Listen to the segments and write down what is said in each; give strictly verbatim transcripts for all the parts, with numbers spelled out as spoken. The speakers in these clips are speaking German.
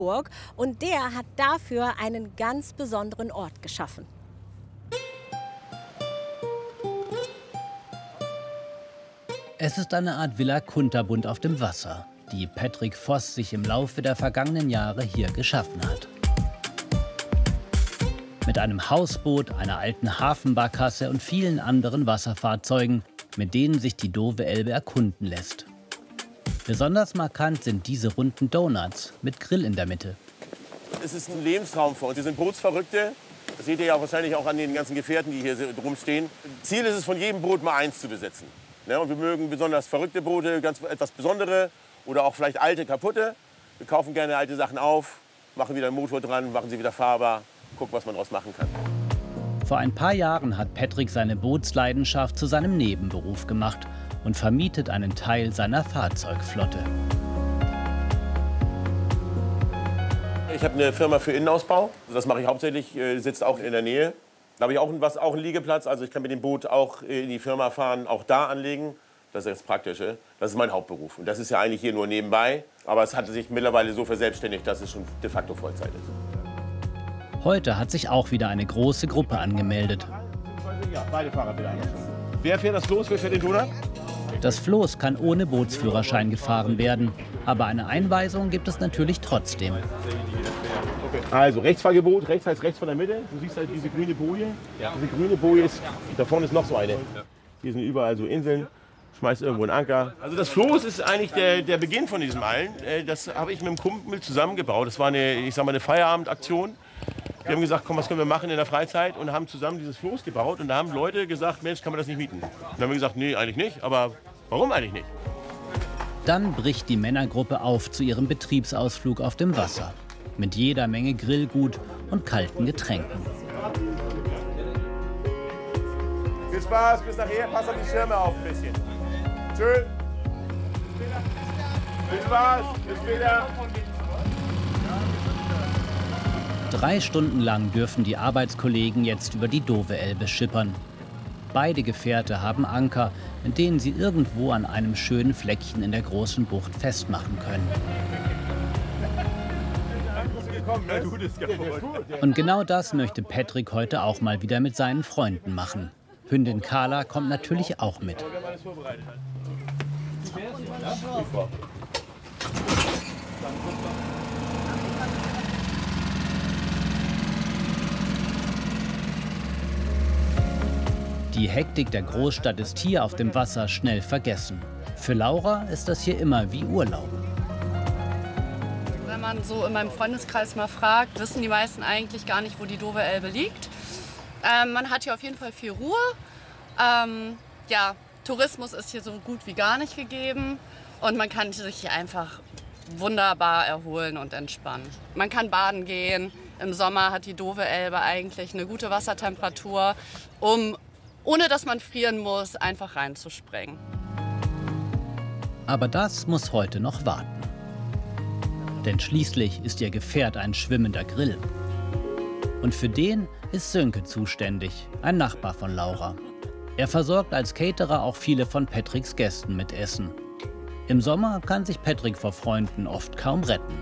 Und der hat dafür einen ganz besonderen Ort geschaffen. Es ist eine Art Villa Kunterbunt auf dem Wasser, die Patrick Voss sich im Laufe der vergangenen Jahre hier geschaffen hat. Mit einem Hausboot, einer alten Hafenbarkasse und vielen anderen Wasserfahrzeugen, mit denen sich die Dove Elbe erkunden lässt. Besonders markant sind diese runden Donuts mit Grill in der Mitte. Es ist ein Lebensraum für uns. Wir sind Bootsverrückte. Das seht ihr ja wahrscheinlich auch an den ganzen Gefährten, die hier rumstehen. Ziel ist es, von jedem Boot mal eins zu besitzen. Ja, und wir mögen besonders verrückte Boote, ganz etwas besondere oder auch vielleicht alte, kaputte. Wir kaufen gerne alte Sachen auf, machen wieder einen Motor dran, machen sie wieder fahrbar, gucken, was man daraus machen kann. Vor ein paar Jahren hat Patrick seine Bootsleidenschaft zu seinem Nebenberuf gemacht und vermietet einen Teil seiner Fahrzeugflotte. Ich habe eine Firma für Innenausbau. Das mache ich hauptsächlich, äh, sitzt auch in der Nähe. Da habe ich auch, ein, was, auch einen Liegeplatz, also ich kann mit dem Boot auch in die Firma fahren, auch da anlegen. Das ist das Praktische. Das ist mein Hauptberuf. Und das ist ja eigentlich hier nur nebenbei. Aber es hat sich mittlerweile so verselbstständigt, dass es schon de facto Vollzeit ist. Heute hat sich auch wieder eine große Gruppe angemeldet. Ja, beide Fahrer bitte angeschlossen. Wer fährt das Floß? Wer fährt den Donut? Das Floß kann ohne Bootsführerschein gefahren werden. Aber eine Einweisung gibt es natürlich trotzdem. Also Rechtsfahrgebot, rechts heißt rechts von der Mitte. Du siehst halt diese grüne Boje. Ja. Diese grüne Boje ist, da vorne ist noch so eine. Hier sind überall so Inseln. Schmeißt irgendwo einen Anker. Also das Floß ist eigentlich der, der Beginn von diesem allen. Das habe ich mit einem Kumpel zusammengebaut. Das war eine, ich sag mal, eine Feierabendaktion. Wir haben gesagt, komm, was können wir machen in der Freizeit? Und haben zusammen dieses Floß gebaut. Und da haben Leute gesagt, Mensch, kann man das nicht mieten? Und dann haben wir gesagt, nee, eigentlich nicht. Aber warum eigentlich nicht? Dann bricht die Männergruppe auf zu ihrem Betriebsausflug auf dem Wasser. Mit jeder Menge Grillgut und kalten Getränken. Viel Spaß, bis nachher. Pass auf die Schirme auf ein bisschen. Schön. Viel Spaß, bis später. Drei Stunden lang dürfen die Arbeitskollegen jetzt über die Dove Elbe schippern. Beide Gefährte haben Anker, mit denen sie irgendwo an einem schönen Fleckchen in der großen Bucht festmachen können. Und genau das möchte Patrick heute auch mal wieder mit seinen Freunden machen. Hündin Carla kommt natürlich auch mit. Die Hektik der Großstadt ist hier auf dem Wasser schnell vergessen. Für Laura ist das hier immer wie Urlaub. Wenn man so in meinem Freundeskreis mal fragt, wissen die meisten eigentlich gar nicht, wo die Dove Elbe liegt. Ähm, man hat hier auf jeden Fall viel Ruhe. Ähm, ja, Tourismus ist hier so gut wie gar nicht gegeben. Und man kann sich hier einfach wunderbar erholen und entspannen. Man kann baden gehen. Im Sommer hat die Dove Elbe eigentlich eine gute Wassertemperatur, um, ohne dass man frieren muss, einfach reinzuspringen. Aber das muss heute noch warten. Denn schließlich ist ihr Gefährt ein schwimmender Grill. Und für den ist Sönke zuständig, ein Nachbar von Laura. Er versorgt als Caterer auch viele von Patricks Gästen mit Essen. Im Sommer kann sich Patrick vor Freunden oft kaum retten.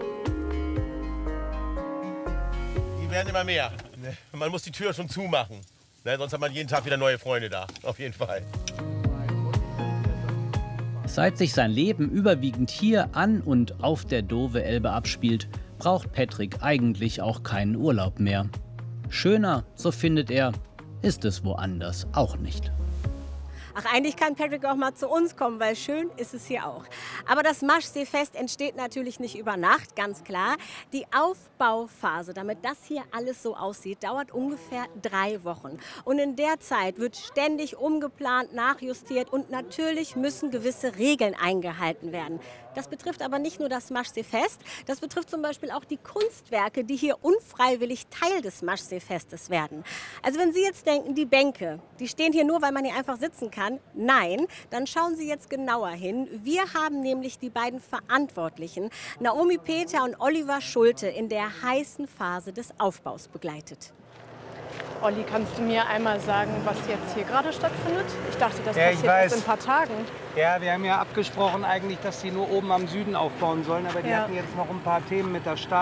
Die werden immer mehr. Man muss die Tür schon zumachen. Sonst hat man jeden Tag wieder neue Freunde da. Auf jeden Fall. Seit sich sein Leben überwiegend hier an und auf der Dove Elbe abspielt, braucht Patrick eigentlich auch keinen Urlaub mehr. Schöner, so findet er, ist es woanders auch nicht. Ach, eigentlich kann Patrick auch mal zu uns kommen, weil schön ist es hier auch. Aber das Maschseefest entsteht natürlich nicht über Nacht, ganz klar. Die Aufbauphase, damit das hier alles so aussieht, dauert ungefähr drei Wochen. Und in der Zeit wird ständig umgeplant, nachjustiert und natürlich müssen gewisse Regeln eingehalten werden. Das betrifft aber nicht nur das Maschseefest, das betrifft zum Beispiel auch die Kunstwerke, die hier unfreiwillig Teil des Maschseefestes werden. Also wenn Sie jetzt denken, die Bänke, die stehen hier nur, weil man hier einfach sitzen kann, nein, dann schauen Sie jetzt genauer hin. Wir haben nämlich die beiden Verantwortlichen, Naomi Peter und Oliver Schulte, in der heißen Phase des Aufbaus begleitet. Olli, kannst du mir einmal sagen, was jetzt hier gerade stattfindet? Ich dachte, das ja, passiert erst in ein paar Tagen. Ja, wir haben ja abgesprochen eigentlich, dass sie nur oben am Süden aufbauen sollen, aber die ja. hatten jetzt noch ein paar Themen mit der Stadt.